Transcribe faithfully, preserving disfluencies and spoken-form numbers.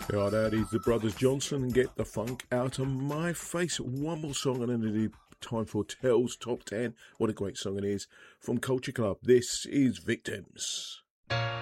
Yeah, that is the Brothers Johnson and Get the Funk Out of My Face. One more song and then it'll be time for Tell's Top ten. What a great song it is from Culture Club. This is Victims.